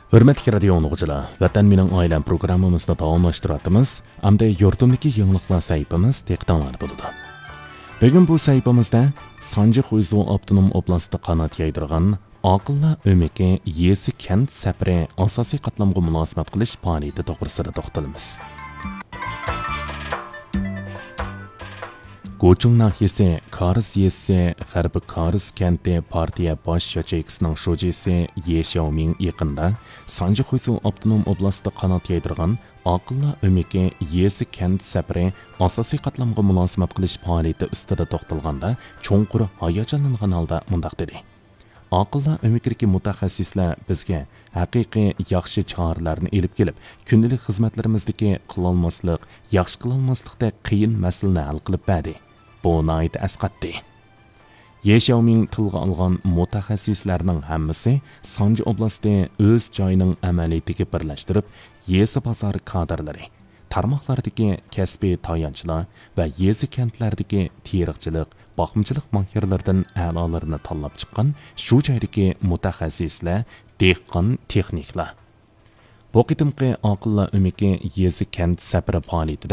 Hürmetli radio dinləyicilər, Vatan Mening Ailəm proqramımızda davamlaşdırıyatımız. Amda yurtumdaki yeniliklar sayfamız diqqətinizdə buludu. Bugün bu sayfamızda Sanji Xuyzu Avtonom Oblastida qanat yaydırğan Aqillar Ömiki Yesi kent səfəri asosiy qatlamğa münasibət qilish fəaliyyəti to'g'risida to'xtalamiz. Gochung nahiyesi Kars yesi G'arbi Kars kenti partiya bosh yacheyksining shujisi Ye Xiaoming yaqinda Sanji Xuyzu Avtonom Oblastida qanot yaydirgan Aqillar Ömiki Yesi kent səfəri asosiy qatlamğa münasibət qilish fəaliyyəti ustida to'xtalganda cho'nqur hayajonlangan holda mundaq dedi. Aqillar Ömikidagi mutaxassislar bizga haqiqiy yaxshi choralarni elib kelib, kundalik xizmatlarimizdagi qilolmaslik, yaxshi qilolmaslikda qiyin masalani hal qilib berdi. Bu nihoyat asqatdi. Ye Xiaoming tilga olgan mutaxassislarning hammasi Sanji oblasti o'z joyining amaliyatiga birlashtirib, Yesi bozor kadrlari, tarmoqlardagi kasbiy tayanchilar va Yesi kentlardagi teriqchilik, boqimchilik mahirlaridan a'lolarini tanlab chiqqan shu joydagi mutaxassislar, dehqon texniklar. Bu qitimqi Aqillar Ömiki Yesi kent safari faoliyatida